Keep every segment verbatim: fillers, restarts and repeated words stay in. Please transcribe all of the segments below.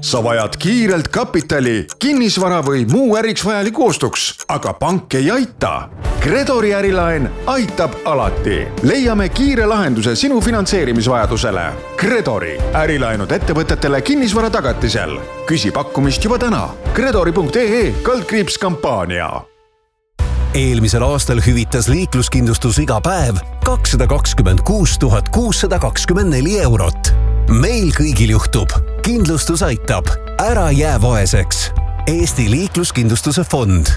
Sa vajad kiirelt kapitali, kinnisvara või muu äriks vajaliku ostuks, aga pank ei aita. Gredori ärilaen aitab alati. Leiame kiire lahenduse sinu finantseerimisvajadusele. Gredori ärilaenud ettevõtetele kinnisvara tagatisel. Küsi pakkumist juba täna. Gredori punkt ee kaldkriips kampaania. Eelmisel aastal hüvitas liikluskindlustus iga päev kakssada kakskümmend kuus tuhat kuussada kakskümmend neli eurot. Meil kõigil juhtub. Kindlustus aitab. Ära jää vaeseks. Eesti liikluskindlustuse fond.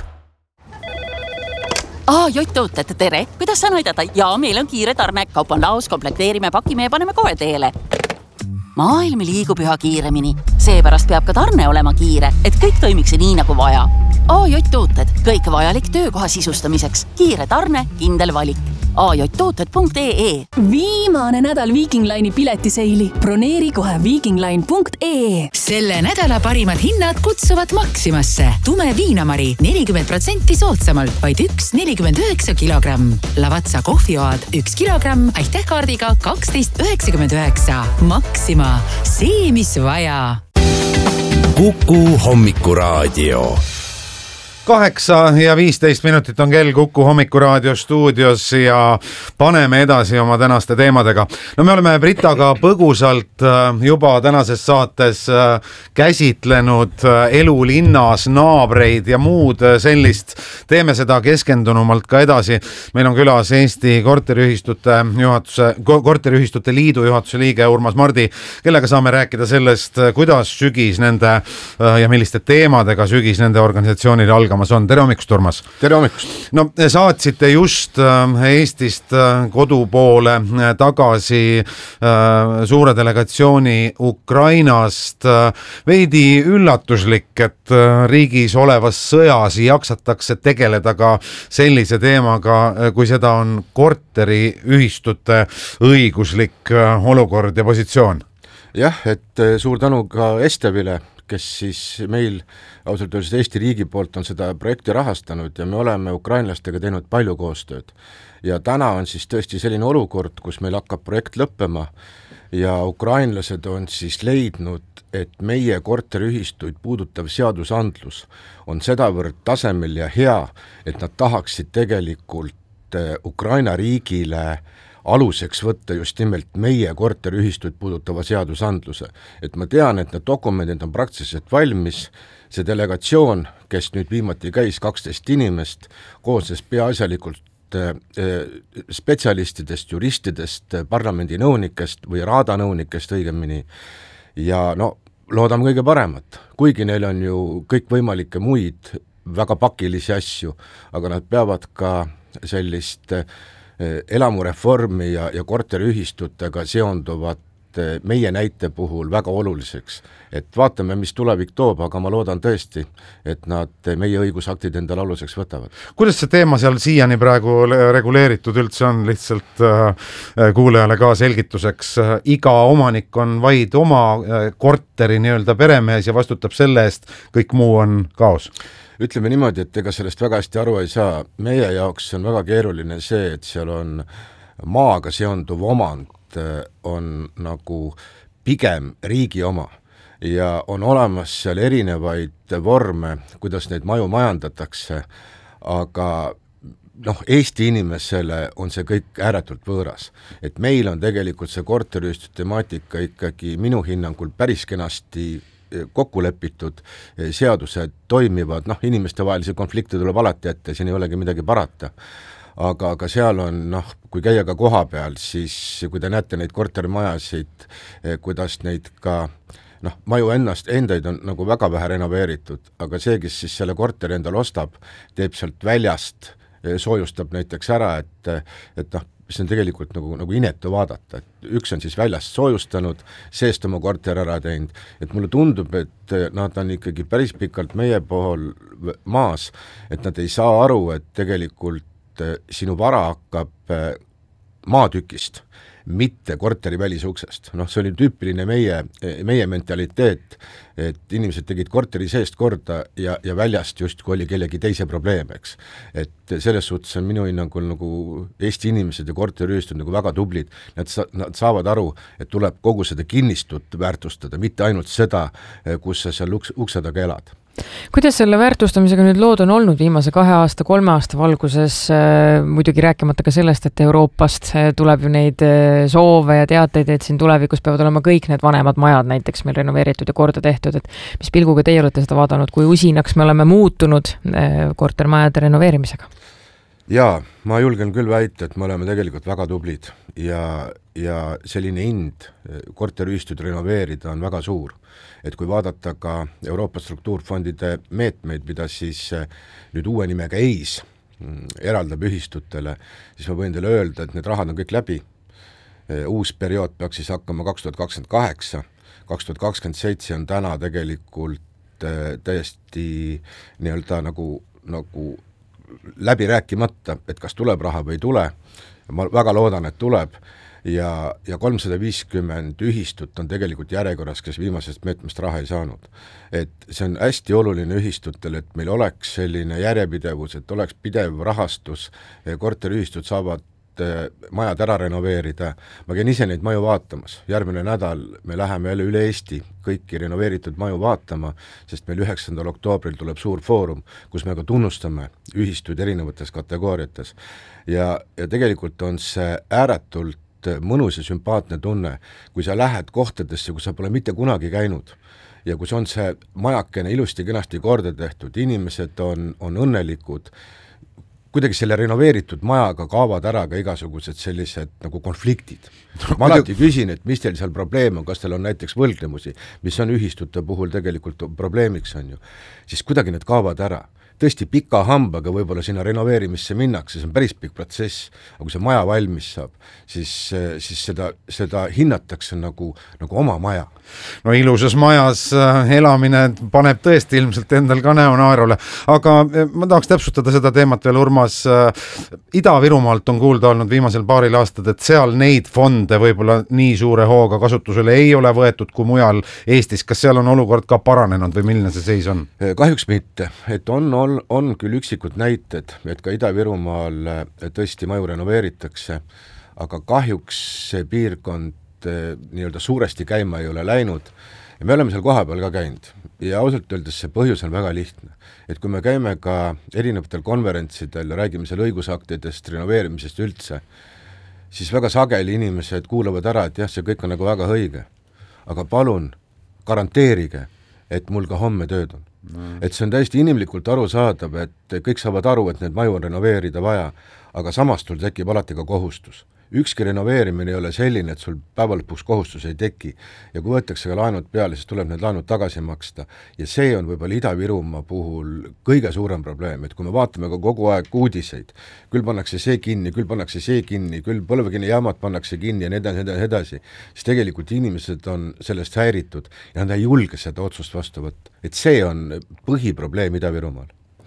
Aa, Jott Tooted, tere. Kuidas saan aidata? Jaa, meil on kiire tarne. Kaup on laos, komplekteerime, pakime ja paneme kohe teele. Maailm liigub üha kiiremini. Seepärast peab ka tarne olema kiire, et kõik toimiks nii nagu vaja. A J Tooted, kõik vajalik töökoha sisustamiseks. Kiire tarne, kindel valik. a j tooted punkt ee Viimane nädal Viking Line'i piletiseili. Broneeri kohe viking line punkt ee. Selle nädala parimad hinnad kutsuvad Maximasse. Tume viinamari nelikümmend protsenti soodsamalt, vaid üks nelikümmend üheksa kilogramm. Lavatsa kohvioad üks kilogramm, aitähkaardiga kaksteist üheksakümmend üheksa. Maxima, see mis vaja. Kuku hommikuraadio. Kaheksa ja viisteist minutit on kell Kuku hommikuraadio stuudios ja paneme edasi oma tänaste teemadega. No me oleme Britaga põgusalt juba tänases saates käsitlenud elu linnas, naabreid ja muud sellist. Teeme seda keskendunumalt ka edasi. Meil on külas Eesti korteriühistute, juhatuse, korteriühistute liidu juhatuse liige Urmas Mardi, kellega saame rääkida sellest, kuidas sügis nende ja milliste teemadega sügis nende organisatsioonil algama on. Tere hommikust, Urmas. Tere hommikust. No, saatsite just Eestist kodu poole tagasi suure delegatsiooni Ukrainast. Veidi üllatuslik, et riigis olevas sõjas jaksatakse tegeleda ka sellise teemaga, kui seda on korteriühistute õiguslik olukord ja positsioon. Jah, et suur tänu ka Estevile, kes siis meil ausalt öeldes Eesti riigi poolt on seda projekti rahastanud ja me oleme ukrainlastega teinud palju koostööd. Ja täna on siis tõesti selline olukord, kus meil hakkab projekt lõppema ja ukrainlased on siis leidnud, et meie korteriühistuid puudutav seadusandlus on sedavõrd tasemel ja hea, et nad tahaksid tegelikult Ukraina riigile aluseks võtta just nimelt meie korteriühistuid puudutava seadusandluse. Et ma tean, et need dokumendid on praktiliselt valmis. See delegatsioon, kes nüüd viimati käis kaksteist inimest, koosnes peaasjalikult spetsialistidest, juristidest, parlamendi nõunikest või raada nõunikest õigemini. Ja no, loodame kõige paremat. Kuigi neil on ju kõik võimalikke muid väga pakilisi asju, aga nad peavad ka sellist elamureformi ja, ja korteriühistutega seonduvat meie näite puhul väga oluliseks. Et vaatame, mis tulevik toob, aga ma loodan tõesti, et nad meie õigusaktid endal aluseks võtavad. Kuidas see teema seal siiani praegu reguleeritud üldse on? Lihtsalt äh, kuulajale ka selgituseks. Iga omanik on vaid oma korteri nii-öelda peremees ja vastutab selle eest, kõik muu on kaos. Ütleme niimoodi, et ega sellest väga hästi aru ei saa. Meie jaoks on väga keeruline see, et seal on maaga seonduv omand on nagu pigem riigi oma ja on olemas seal erinevaid vorme, kuidas neid maju majandatakse, aga noh, Eesti inimesele on see kõik ääretult võõras. Et meil on tegelikult see korteriühistu temaatika ikkagi minu hinnangul päris kenasti kokku lepitud, seadused toimivad, noh, inimeste vahelisi konflikte tuleb alati ette, siin ei olegi midagi parata. Aga, aga seal on, noh, kui käia ka koha peal, siis kui te näete neid korterimajasid, kuidas neid ka, noh, maju ennast, endaid on nagu väga vähe renoveeritud, aga see, kes siis selle korteri endal ostab, teeb sealt väljast, soojustab näiteks ära, et, et noh, see on tegelikult nagu, nagu inetu vaadata, et üks on siis väljast soojustanud, seest oma korter ära teinud, et mulle tundub, et nad on ikkagi päris pikalt meie pool maas, et nad ei saa aru, et tegelikult sinu vara hakkab maatükist, mitte korteri välisuksest. Noh, see oli tüüpiline meie, meie mentaliteet, et inimesed tegid korteri seest korda ja, ja väljast justkui oli kellegi teise probleem, eks. Et selles suhtes on minu hinnangul nagu Eesti inimesed ja korteriühistud nagu väga tublid, nad, sa, nad saavad aru, et tuleb kogu seda kinnistut väärtustada, mitte ainult seda, kus sa seal uks, ukse taga elad. Kuidas selle väärtustamisega nüüd lood on olnud viimase kahe aasta, kolme aasta valguses, muidugi rääkimata ka sellest, et Euroopast tuleb ju neid soove ja teateid, et siin tulevikus peavad olema kõik need vanemad majad näiteks meil renoveeritud ja korda tehtud, et mis pilguga teie olete seda vaadanud, kui usinaks me oleme muutunud kortermajade renoveerimisega? Jaa, ma julgen küll väita, et me oleme tegelikult väga tublid ja, ja selline hind korteriühistud renoveerida on väga suur. Et kui vaadata ka Euroopa struktuurfondide meetmeid, mida siis nüüd uue nimega E I S eraldab ühistutele, siis ma võin teile öelda, et need rahad on kõik läbi. Uus periood peaks siis hakkama kaks tuhat kakskümmend kaheksa, kaks tuhat kakskümmend seitse on täna tegelikult täiesti nii-öelda nagu, nagu läbi rääkimata, et kas tuleb raha või ei tule. Ma väga loodan, et tuleb. Ja, ja kolmsada viiskümmend ühistut on tegelikult järjekorras, kes viimasest meetmest raha ei saanud. Et see on hästi oluline ühistutel, et meil oleks selline järjepidevus, et oleks pidev rahastus, korteriühistud saavad majad ära renoveerida. Ma käin ise neid maju vaatamas. Järgmine nädal me läheme jälle üle Eesti kõiki renoveeritud maju vaatama, sest meil üheksandal oktoobril tuleb suur foorum, kus me ka tunnustame ühistuid erinevates kategooriates. Ja, ja tegelikult on see ääretult mõnus ja sümpaatne tunne, kui sa lähed kohtadesse, kus sa pole mitte kunagi käinud ja kus on see majakene ilusti kenasti korda tehtud, inimesed on, on õnnelikud, kuidagi selle renoveeritud majaga kaovad ära ka igasugused sellised nagu konfliktid. Ma alati küsin, et mis teil seal probleem on, kas teil on näiteks võlgnemusi, mis on ühistute puhul tegelikult probleemiks on ju, siis kuidagi need kaovad ära. Tõesti pika hambaga võib-olla sinna renoveerimisse minnakse, see on päris pikk protsess, aga kui see maja valmis saab, siis, siis seda, seda hinnatakse nagu, nagu oma maja. No ilusas majas elamine paneb tõesti ilmselt endal ka näo naerule, aga ma tahaks täpsustada seda teemat veel, Urmas. Ida-Virumaalt on kuulda olnud viimasel paaril aastad, et seal neid fonde võib-olla nii suure hooga kasutusele ei ole võetud kui mujal Eestis. Kas seal on olukord ka paranenud või milline see seis on? Kahjuks mitte, et on olnud on küll üksikud näited, et ka Ida-Virumaal tõesti maju renoveeritakse, aga kahjuks see piirkond nii-öelda suuresti käima ei ole läinud ja me oleme seal kohapeal ka käinud ja ausalt öeldes see põhjus on väga lihtne, et kui me käime ka erinevatel konverentsidel ja räägime seal õigusaktidest, renoveerimisest üldse, siis väga sageli inimesed kuulavad ära, et jah, see kõik on nagu väga õige, aga palun garanteerige, et mul ka homme tööd on. Mm. Et see on täiesti inimlikult aru saadav, et kõik saavad aru, et need maju on renoveerida vaja, aga samas tul tekib alati ka kohustus. Ükski renoveerimine ei ole selline, et sul päeva lõpuks kohustus ei teki ja kui võetakse ka laenud peale, siis tuleb need laenud tagasi maksta ja see on võib-olla Ida-Virumaa puhul kõige suurem probleem, et kui me vaatame ka kogu aeg uudiseid, küll pannakse see kinni, küll pannakse see kinni, küll põlevkivi jaamad pannakse kinni ja nii edasi, edasi, edasi, siis tegelikult inimesed on sellest häiritud ja nad ei julge seda otsust vastu võtta, et see on põhiprobleem Ida-Virumaal.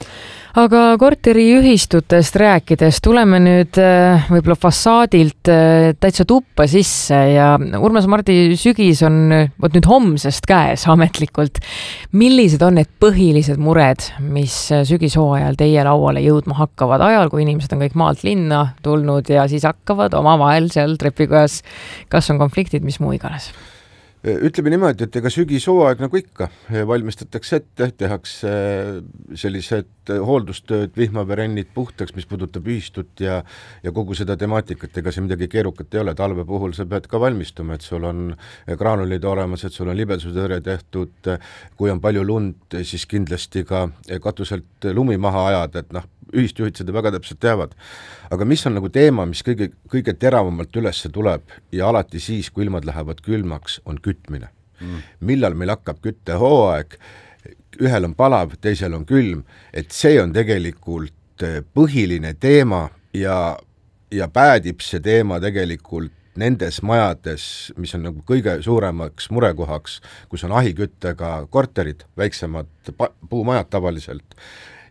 Aga korteriühistutest rääkides tuleme nüüd võib-olla fassaadilt täitsa tuppa sisse ja Urmas Mardi sügis on võt nüüd homsest käes ametlikult. Millised on need põhilised mured, mis sügishooajal teie lauale jõudma hakkavad ajal, kui inimesed on kõik maalt linna tulnud ja siis hakkavad omavahel seal trepikojas, kas on konfliktid, mis muu iganes? Ütleme niimoodi, et ega sügishooaeg nagu ikka valmistatakse ette, tehakse sellised hooldustööd, vihmaverennid puhtaks, mis puudutab ühistut ja, ja kogu seda temaatikat, ega see midagi keerukat ei ole, talve puhul sa pead ka valmistuma, et sul on graanulid olemas, et sul on libedusutõrje tehtud, kui on palju lund, siis kindlasti ka katuselt lumi maha ajada, et noh, ühistjuhid seda väga täpselt teavad. Aga mis on nagu teema, mis kõige, kõige teravamalt üles tuleb ja alati siis, kui ilmad lähevad külmaks, on kütmine. Mm. Millal meil hakkab küttehooaeg, ühel on palav, teisel on külm, et see on tegelikult põhiline teema ja, ja päädib see teema tegelikult nendes majades, mis on nagu kõige suuremaks murekohaks, kus on ahiküttega korterid, väiksemad puumajad tavaliselt.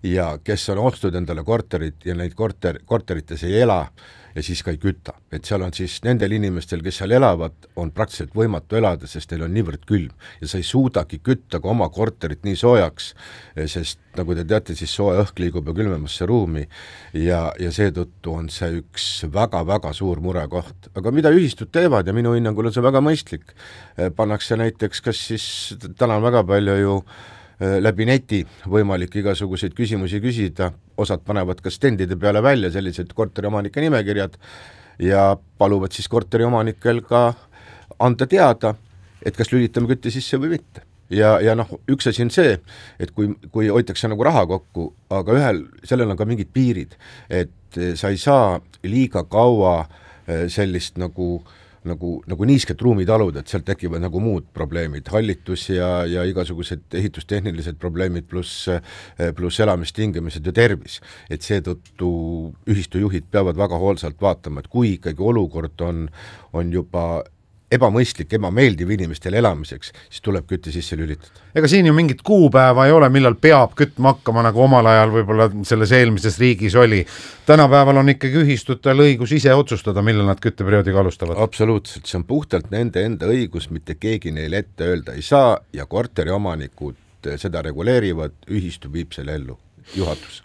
ja kes on ostnud endale korterit ja neid korter, korterites ei ela ja siis ka ei küta. Et seal on siis nendel inimestel, kes seal elavad, on praktiliselt võimatu elada, sest neil on niivõrd külm ja sa ei suudagi kütta ka oma korterit nii soojaks, sest nagu te teate, siis sooja õhk liigub ja külmemasse ruumi ja, ja seetõttu on see üks väga-väga suur murekoht. Aga mida ühistud teevad ja minu hinnangul on see väga mõistlik, pannakse näiteks, kas siis täna on väga palju ju läbi neti võimalik igasuguseid küsimusi küsida, osad panevad ka stendide peale välja sellised korteriomanike nimekirjad ja paluvad siis korteriomanikel ka anda teada, et kas lülitame kütte sisse või mitte. Ja, ja noh, üks asi on see, et kui, kui hoitakse nagu raha kokku, aga ühel, sellel on ka mingid piirid, et sa ei saa liiga kaua sellist nagu nagu, nagu niisket ruumi talud, et sealt tekivad nagu muud probleemid, hallitus ja, ja igasugused ehitustehnilised probleemid pluss, pluss elamistingimused ja tervis. Et seetõttu ühistujuhid peavad väga hoolsalt vaatama, et kui ikkagi olukord on, on juba ebamõistlik, ebameeldiv inimestele elamiseks, siis tuleb kütte sisse lülitada. Ega siin ju mingit kuupäeva ei ole, millal peab kütma hakkama, nagu omal ajal võib-olla selles eelmises riigis oli. Tänapäeval on ikkagi ühistutel õigus ise otsustada, millal nad kütteperioodiga alustavad. Absoluutselt, see on puhtalt nende enda õigus, mitte keegi neile ette öelda ei saa ja korteriomanikud seda reguleerivad, ühistu viib selle ellu, juhatus.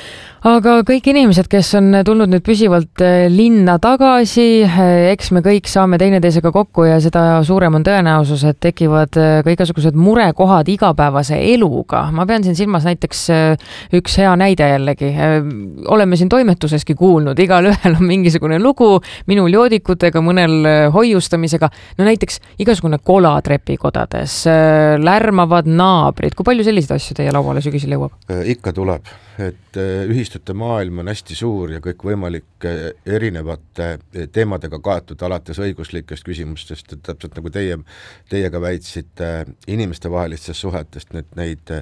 Aga kõik inimesed, kes on tulnud nüüd püsivalt linna tagasi, eks me kõik saame teineteisega kokku ja seda suurem on tõenäosus, et tekivad ka igasugused murekohad igapäevase eluga. Ma pean siin silmas näiteks üks hea näide jällegi. Oleme siin toimetuseski kuulnud, igal ühel on mingisugune lugu, minul joodikutega, mõnel hoiustamisega. No näiteks igasugune kola trepikodades, lärmavad naabrid. Kui palju selliseid asju teie lauale sügisel jõuab? Ikka tuleb, et ühistute maailm on hästi suur ja kõik võimalik erinevate teemadega kaetud alates õiguslikest küsimustest, et täpselt nagu teie, teiega väitsite inimeste vahelistest suhetest, et neid,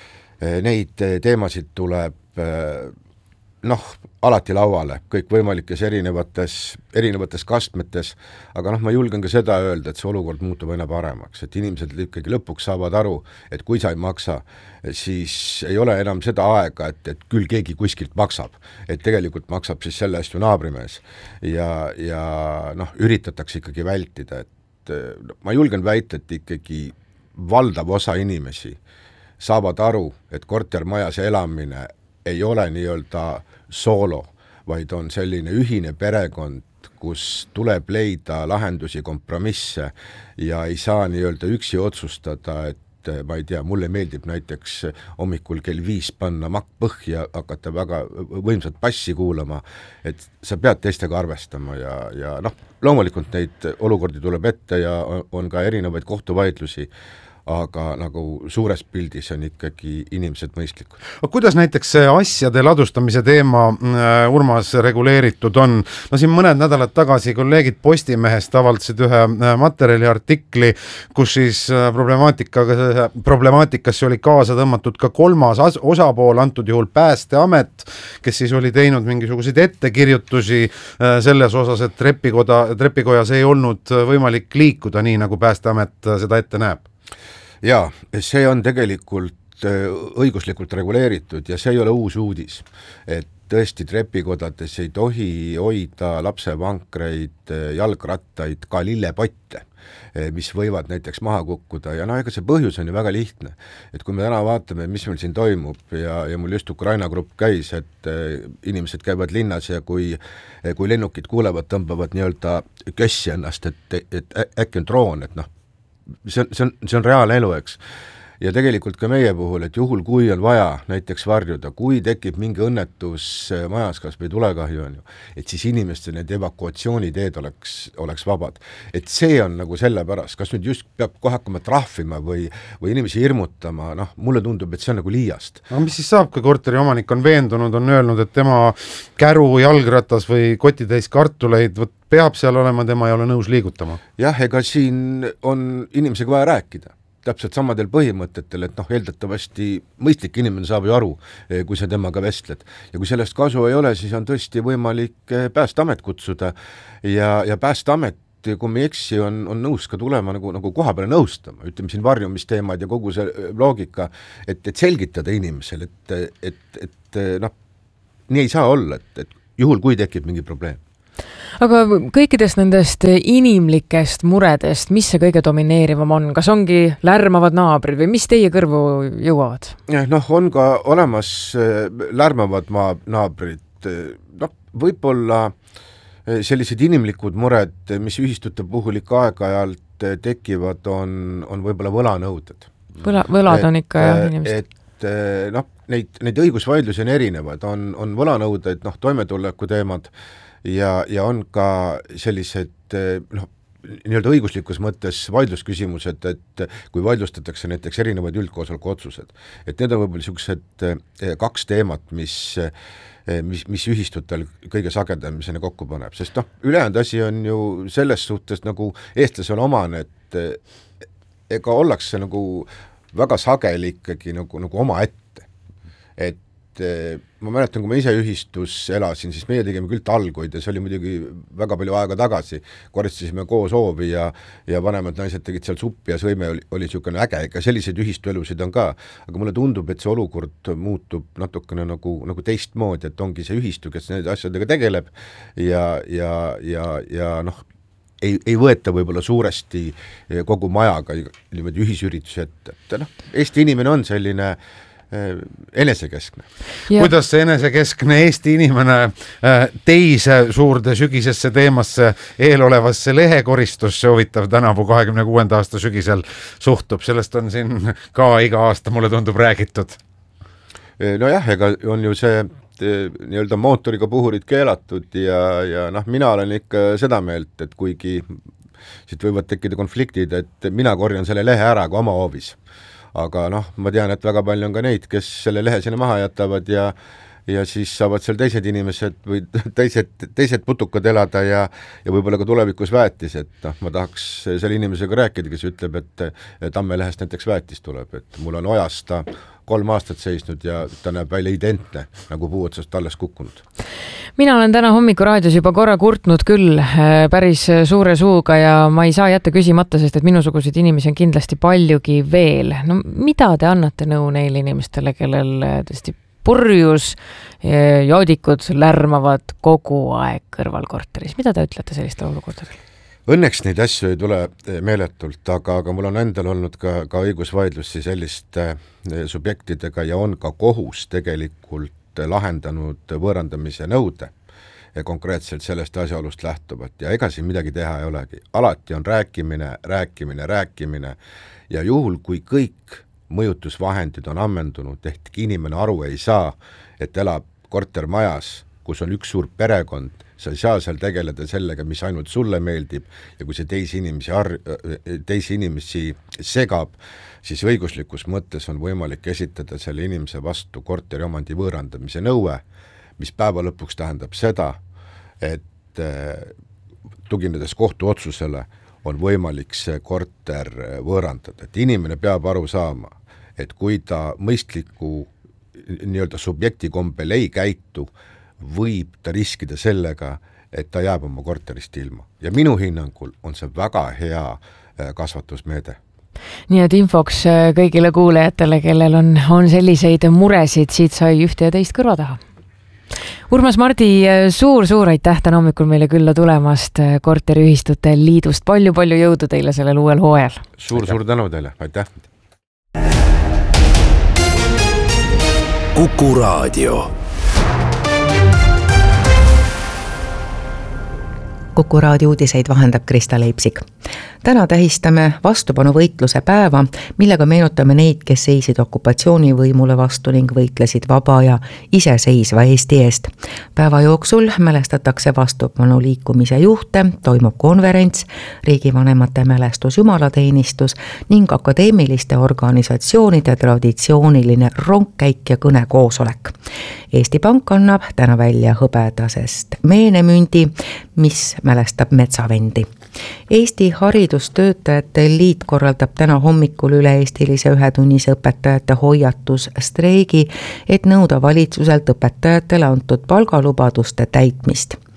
neid teemasid tuleb noh, alati lauale, kõik võimalikes erinevates, erinevates kastmetes, aga noh, ma julgen ka seda öelda, et see olukord muutub aina paremaks, et inimesed ikkagi lõpuks saavad aru, et kui sa ei maksa, siis ei ole enam seda aega, et, et küll keegi kuskilt maksab, et tegelikult maksab siis selle eest ju naabrimees ja, ja noh, üritatakse ikkagi vältida, et ma julgen väita, et ikkagi valdav osa inimesi saavad aru, et kortermajas elamine ei ole nii-öelda soolo, vaid on selline ühine perekond, kus tuleb leida lahendusi, kompromisse ja ei saa nii-öelda üksi otsustada, et ma ei tea, mulle meeldib näiteks hommikul kell viis panna makk põhja, hakata väga võimsat passi kuulama, et sa pead teistega arvestama ja, ja noh, loomulikult neid olukordi tuleb ette ja on ka erinevaid kohtuvaidlusi, aga nagu suures pildis on ikkagi inimesed mõistlikud. Kuidas näiteks asjade ladustamise teema Urmas reguleeritud on? No siin mõned nädalad tagasi kolleegid Postimehest avaldasid ühe materjali artikli, kus siis problemaatikaga, problemaatikasse oli kaasa tõmmatud ka kolmas osapool, antud juhul Päästeamet, kes siis oli teinud mingisuguseid ettekirjutusi selles osas, et trepikoda, trepikojas ei olnud võimalik liikuda nii, nagu Päästeamet seda ette näeb. Jaa, see on tegelikult õiguslikult reguleeritud ja see ei ole uus uudis, et tõesti trepikodades ei tohi hoida lapsevankreid, jalgrattaid, ka lillepotte, mis võivad näiteks maha kukkuda ja no ega see põhjus on ju väga lihtne, et kui me täna vaatame, mis meil siin toimub ja, ja mul just Ukraina grupp käis, et inimesed käivad linnas ja kui, kui lennukid kuulevad, tõmbavad nii-öelda kössi ennast, et, et äkki on droon, et noh, see on, see on, see on reaalne elu, eks. Ja tegelikult ka meie puhul, et juhul kui on vaja näiteks varjuda, kui tekib mingi õnnetus majas, kas või tulekahju on ju, et siis inimeste need evakuatsiooniteed oleks, oleks vabad. Et see on nagu selle pärast, kas nüüd just peab kohe hakkama trahvima või, või inimesi hirmutama, noh, mulle tundub, et see on nagu liiast. No mis siis saab, kui korteri omanik on veendunud, on öelnud, et tema käru jalgratas või kotitäis kartuleid, võt peab seal olema, tema ei ole nõus liigutama. Jah, ega siin on inimesega vaja rääkida, täpselt samadel põhimõtetel, et noh, eeldatavasti mõistlik inimene saab ju aru, kui sa temaga vestled. Ja kui sellest kasu ei ole, siis on tõesti võimalik Päästeamet kutsuda ja, ja Päästeamet kui me eksi, on, on nõus ka tulema nagu, nagu koha peale nõustama, ütleme siin varjumisteemad ja kogu see loogika, et, et selgitada inimesel, et, et, et noh, nii ei saa olla, et, et juhul, kui tekib mingi probleem. Aga kõikidest nendest inimlikest muredest, mis see kõige domineerivam on? Kas ongi lärmavad naabrid või mis teie kõrvu jõuavad? Noh, on ka olemas lärmavad maa naabrid, noh, võib-olla sellised inimlikud mured, mis ühistute puhul ikka aeg-ajalt tekivad, on, on võib-olla võlanõuded. Võla, võlad on ikka jah inimesed. Et noh, neid, neid õigusvaidlusi on erinevad, on, on võlanõuded, noh, toimetuleku teemad ja, ja on ka sellised noh, nii-öelda õiguslikus mõttes vaidlusküsimused, et kui vaidlustatakse näiteks erinevaid üldkoosoleku otsused. Et need on võib-olla niisugused kaks teemat, mis, mis, mis ühistutel kõige sagedamisena kokku paneb, sest noh, ülejäänud asi on ju selles suhtes nagu eestlasele omane, et ega ollakse nagu väga sageli ikkagi nagu, nagu oma ette. Et ma mäletan, kui ma ise ühistus elasin, siis meie tegime küll talguid ja see oli muidugi väga palju aega tagasi, koristasime koos hoovi ja, ja vanemad naised tegid seal suppi ja sõime oli, oli niisugune äge, ega selliseid ühistuelusid on ka, aga mulle tundub, et see olukord muutub natukene nagu, nagu teistmoodi, et ongi see ühistu, kes nende asjadega tegeleb ja, ja, ja, ja noh, ei, ei võeta võib-olla suuresti kogu majaga niimoodi ühisüritusi ette, et noh, Eesti inimene on selline enesekeskne. Ja. Kuidas see enesekeskne Eesti inimene teise suurde sügisesse teemasse eelolevasse lehekoristusse huvitav tänavu kahekümne kuuenda aasta sügisel suhtub? Sellest on siin ka iga aasta, mulle tundub, räägitud. No jah, ega on ju see nii-öelda mootoriga puhurid keelatud ja, ja noh, mina olen ikka seda meelt, et kuigi siit võivad tekkida konfliktid, et mina korjan selle lehe ära ka oma hoovis. Aga noh, ma tean, et väga palju on ka neid, kes selle lehe sinna maha jätavad ja, ja siis saavad seal teised inimesed või teised, teised putukad elada ja, ja võib-olla ka tulevikus väetis, et noh, ma tahaks selle inimesega rääkida, kes ütleb, et Tammelehest näiteks väetis tuleb, et mul on ojas ta kolm aastat seisnud ja ta näeb välja identne, nagu puu otsast alles kukkunud. Mina olen täna hommikuraadios juba korra kurtnud küll päris suure suuga ja ma ei saa jätta küsimata, sest et minusuguseid inimesi on kindlasti paljugi veel. No mida te annate nõu neile inimestele, kellel tõesti purjus joodikud lärmavad kogu aeg kõrvalkorteris? Mida te ütlete selliste olukordadele? Õnneks neid asju ei tule meeletult, aga, aga mul on endal olnud ka, ka õigusvaidlusi selliste subjektidega ja on ka kohus tegelikult lahendanud võõrandamise nõude konkreetselt sellest asjaolust lähtuvat ja ega siin midagi teha ei olegi. Alati on rääkimine, rääkimine, rääkimine ja juhul, kui kõik mõjutusvahendid on ammendunud, ehk inimene aru ei saa, et elab kortermajas, kus on üks suur perekond, sa ei saa seal tegeleda sellega, mis ainult sulle meeldib ja kui see teisi inimesi, ar- teisi inimesi segab, siis õiguslikus mõttes on võimalik esitada selle inimese vastu korteri omandi võõrandamise nõue, mis päeva lõpuks tähendab seda, et tuginedes kohtuotsusele on võimalik see korter võõrandada. Et inimene peab aru saama, et kui ta mõistliku nii-öelda subjekti kombel ei käitu, võib ta riskida sellega, et ta jääb oma korterist ilma. Ja minu hinnangul on see väga hea kasvatusmeede. Nii et infoks kõigile kuulejatele, kellel on, on selliseid muresid, siit sai ühte ja teist kõrva taha. Urmas Mardi, suur-suur aitäh täna hommikul meile külla tulemast korteriühistute liidust. Palju-palju jõudu teile sellel uuel hooajal. Suur-suur tänu teile, aitäh. Kuku Raadio. Kuku Raadio uudiseid vahendab Krista Leipsik. Täna tähistame vastupanuvõitluse päeva, millega meenutame neid, kes seisid okupatsioonivõimule vastu ning võitlesid vaba ja iseseisva Eesti eest. Päeva jooksul mälestatakse vastupanuliikumise juhte, toimub konverents, riigivanemate mälestus jumalateenistus ning akadeemiliste organisatsioonide traditsiooniline rongkäik ja kõnekoosolek. Eesti Pank annab täna välja hõbedasest meenemündi, mis mälestab metsavendi. Eesti haridustöötajate liit korraldab täna hommikul üle-eestilise ühetunnise õpetajate hoiatusstreigi, et nõuda valitsuselt õpetajatele antud palgalubaduste täitmist.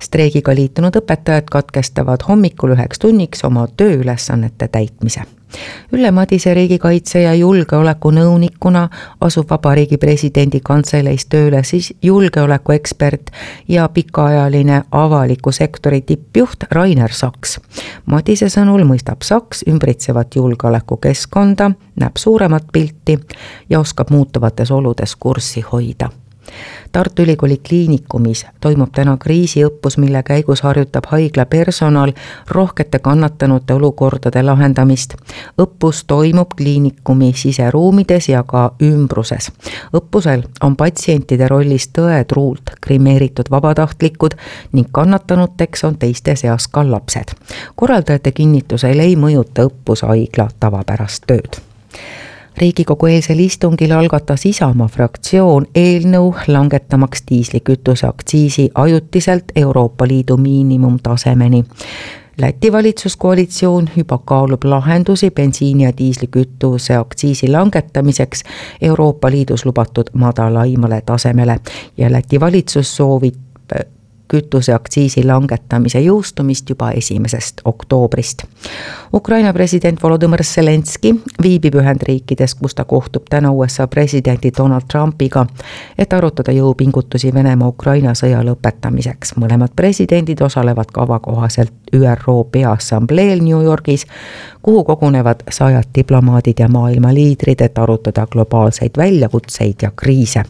Streigiga liitunud õpetajad katkestavad hommikul üheks tunniks oma tööülesannete täitmise. Ülle Madise riigikaitse ja julgeoleku nõunikuna asub Vabariigi presidendi kantseleis tööle siis julgeolekuekspert ja pikaajaline avaliku sektori tippjuht Rainer Saks. Madise sõnul mõistab Saks ümbritsevat julgeolekukeskkonda, näeb suuremat pilti ja oskab muutuvates oludes kurssi hoida. Tartu Ülikooli kliinikumis toimub täna kriisiõppus, mille käigus harjutab haigla personal rohkete kannatanute olukordade lahendamist. Õppus toimub kliinikumi siseruumides ja ka ümbruses. Õppusel on patsientide rollis tõetruult krimeeritud vabatahtlikud ning kannatanuteks on teiste seas ka lapsed. Korraldajate kinnitusel ei mõjuta õppus haigla tavapärast tööd. Riigikogu eelsel istungil algatas Isamaa fraktsioon eelnõu langetamaks diislikütuse aktsiisi ajutiselt Euroopa Liidu miinimumtasemeni. Läti valitsuskoalitsioon juba kaalub lahendusi bensiini ja diislikütuse aktsiisi langetamiseks Euroopa Liidus lubatud madalaimale tasemele ja Läti valitsus soovib kütuse aktsiisi langetamise jõustumist juba esimesest oktoobrist. Ukraina president Volodymyr Zelenski viibib Ühendriikides, kus ta kohtub täna U S A presidendi Donald Trumpiga, et arutada jõupingutusi Venemaa Ukraina sõja lõpetamiseks. Mõlemad presidendid osalevad kava kohaselt Ü R O Peaassambleel New Yorgis, kuhu kogunevad sajad diplomaadid ja maailma liidrid, et arutada globaalseid väljakutseid ja kriise.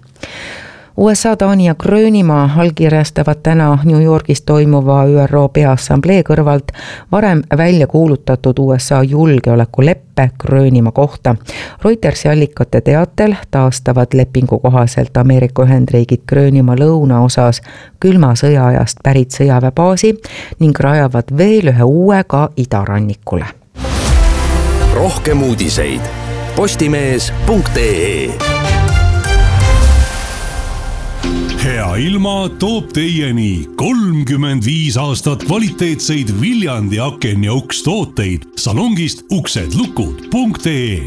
U S A, Taani ja Gröönimaa allkirjastavad täna New Yorgis toimuva Ü R O Peaassamblee kõrvalt varem välja kuulutatud U S A julgeolekuleppe Gröönimaa kohta. Reutersi allikate teatel taastavad lepingu kohaselt Ameerika Ühendriigid Gröönimaa lõunaosas külma sõjaajast pärit sõjaväebaasi ning rajavad veel ühe uue ka idarannikule. Rohkem uudiseid postimees punkt ee. Hea ilma toob teieni kolmkümmend viis aastat kvaliteetseid Viljandi aken ja uks tooteid salongist uksedlukud punkt ee.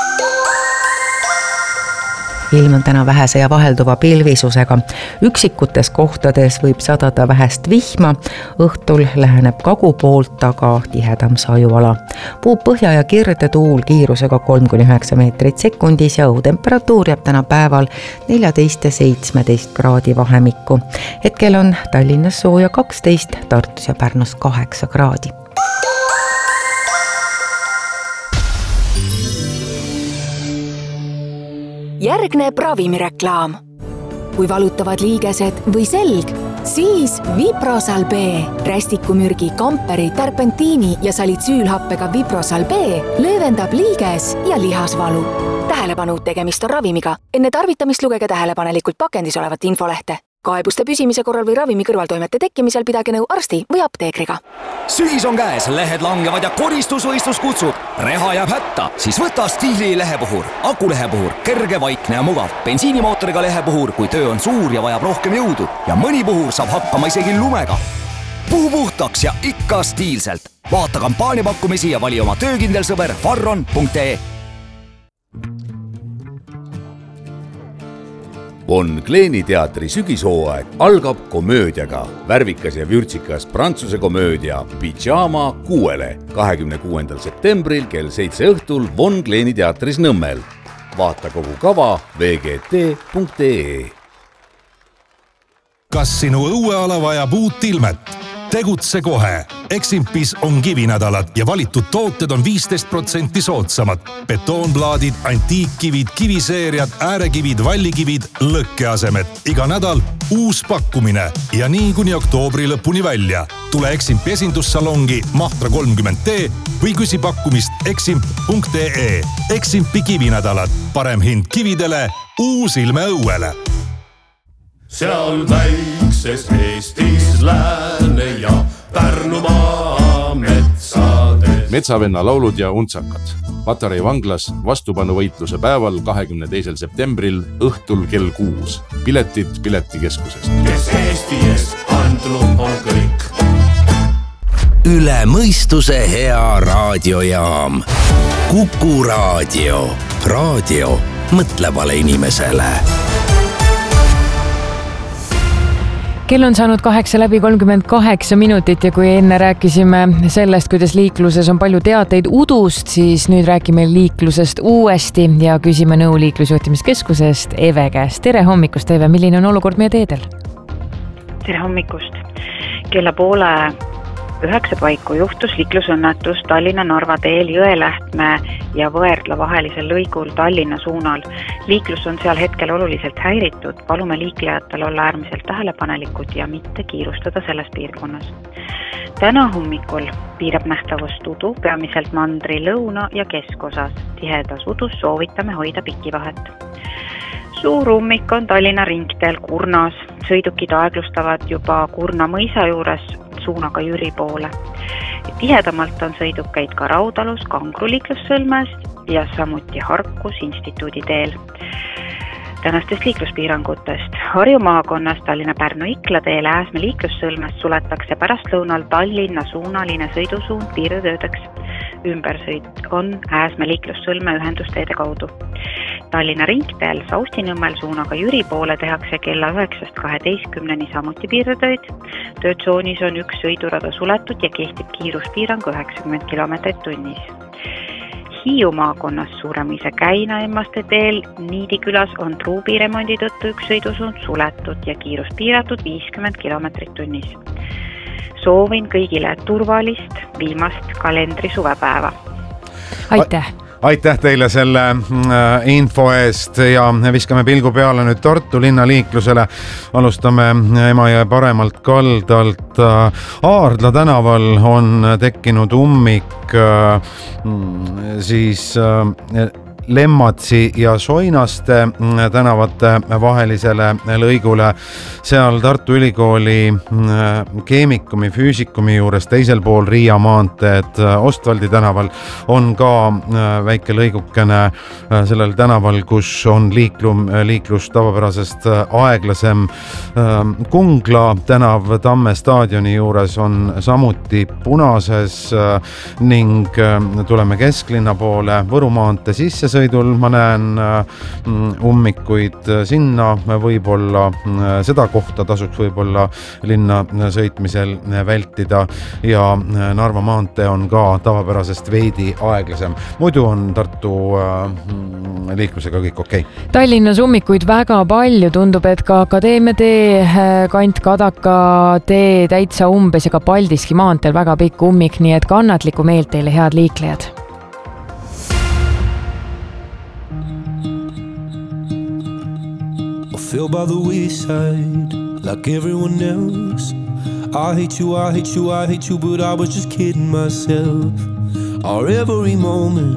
Ilm on täna vähese ja vahelduva pilvisusega. Üksikutes kohtades võib sadada vähest vihma, õhtul läheneb kagu poolt, aga tihedam sajuala. Puub põhja ja kirde tuul kiirusega kolm kuni üheksa meetrit sekundis ja õhutemperatuur jääb täna päeval neljateist ja seitsmeteist kraadi vahemikku. Hetkel on Tallinnas sooja kaksteist, Tartus ja Pärnus kaheksa kraadi. Järgneb ravimireklaam. Kui valutavad liigesed või selg, siis Viprosal B, rästikumürgi, kamperi, terpentiini ja salitsüülhappega Viprosal B löövendab liiges ja lihasvalu. Tähelepanu, tegemist on ravimiga. Enne tarvitamist lugege tähelepanelikult pakendis olevat infolehte. Kaebuste püsimise korral või ravimi kõrvaltoimete tekkimisel pidage nõu arsti või apteekriga. Sügis on käes, lehed langevad ja koristusvõistlus kutsub. Reha jääb hätta, siis võta Stiili lehepuhur. Akulehepuhur, kerge, vaikne ja mugav. Bensiinimootoriga lehepuhur, kui töö on suur ja vajab rohkem jõudu. Ja mõni puhur saab hakkama isegi lumega. Puhu puhtaks ja ikka stiilselt. Vaata kampaaniapakkumisi ja vali oma töökindel sõber farron punkt ee. Von Kleeni teatri sügishooaeg algab komöödiaga. Värvikas ja vürtsikas prantsuse komöödia Pyjama kuuele kahekümne kuuendal septembril kell seitse õhtul Von Kleeni teatris Nõmmel. Vaata kogu kava v g t punkt ee. Kas sinu õueala vajab uut ilmet? Tegutse kohe. Eximpis on kivinädalad ja valitud tooted on viisteist protsenti soodsamad. Betoonplaadid, antiikkivid, kiviseeriad, äärekivid, vallikivid, lõkkeasemed. Iga nädal uus pakkumine ja nii kuni oktoobri lõpuni välja. Tule Eximpi esindussalongi Mahtra kolmkümmend D või küsi pakkumist eximp punkt ee. Eximpi kivinädalad. Parem hind kividele, uus ilme õuele. Seal väikses Eestis Lääne ja Pärnumaa metsades. Metsavenna laulud ja untsakad. Patarei vanglas vastupanuvõitluse päeval kahekümne teisel septembril õhtul kell kuus. Piletid piletikeskusest. Kes Eesti eest andnud on kõik. Üle mõistuse hea raadiojaam. Kuku raadio. Raadio mõtlevale inimesele. kell on saanud kaheksa läbi kolmkümmend kaheksa minutit ja kui enne rääkisime sellest, kuidas liikluses on palju teateid udust, siis nüüd räägime liiklusest uuesti ja küsime nõu liiklusjuhtimiskeskusest Eve käest. Tere hommikust, Eve, milline on olukord meie teedel? Tere hommikust. Kella poole üheksa paiku juhtus liiklusõnnetus Tallinna-Narva teel Jõelähtme ja Võerdla vahelisel lõigul Tallinna suunal. Liiklus on seal hetkel oluliselt häiritud, palume liiklejatel olla äärmiselt tähelepanelikud ja mitte kiirustada selles piirkonnas. Täna hommikul piirab nähtavust udu peamiselt mandri lõuna ja keskosas. Tihedas udus soovitame hoida pikivahet. Suur ummik on Tallinna ringteel Kurnas. Sõidukid aeglustavad juba Kurna mõisa juures suunaga Jüri poole. Tihedamalt on sõidukeid ka Raudalus, Kangru liiklussõlmest ja samuti Harkus instituudi teel. Tänastest liikluspiirangutest. Harju maakonnas Tallinna-Pärnu Ikla teel Ääsme liiklussõlmest suletakse pärastlõunal Tallinna suunaline sõidusuund piirtöödeks. Ümbersõit on Ääsme liiklussõlme ühendusteede kaudu. Tallinna ringteel Saustinõmmel suunaga Jüri poole tehakse kella üheksast kaheteistkümneni samuti piirtööd. Töötsoonis on üks sõidurada suletud ja kehtib kiiruspiirang üheksakümmend kilomeetrit tunnis. Hiiu maakonnas Suuremõisa Käina Emmaste teel Niidikülas on truubiremondi tõttu üks sõidusuund suletud ja kiirus piiratud viiskümmend kilomeetrit tunnis. Soovin kõigile turvalist viimast kalendri suvepäeva. Aitäh! Aitäh teile selle info eest ja viskame pilgu peale nüüd Tartu linna liiklusele. Alustame Emajõe paremalt kaldalt. Aardla tänaval on tekkinud ummik siis Lemmatsi ja Soinaste tänavate vahelisele lõigule. Seal Tartu Ülikooli keemikumi, füüsikumi juures teisel pool Riia maanteed Ostvaldi tänaval on ka väike lõigukene sellel tänaval, kus on liiklum, liiklus tavapärasest aeglasem. Kungla tänav Tamme staadioni juures on samuti punases ning tuleme kesklinna poole Võru maantee sisse sõidul ma näen ummikuid sinna, võib-olla seda kohta tasuks võib-olla linna sõitmisel vältida ja Narva maantee on ka tavapärasest veidi aeglasem. Muidu on Tartu liiklusega kõik okei. Okay. Tallinnas ummikuid väga palju, tundub, et ka Akadeemia tee, kant Kadaka tee täitsa umbes ja ka Paldiski maanteel väga pikk ummik, nii et kannatlikku meelt teile, head liiklejad. Fell by the wayside like everyone else. I hate you, I hate you, I hate you, but I was just kidding myself. Our every moment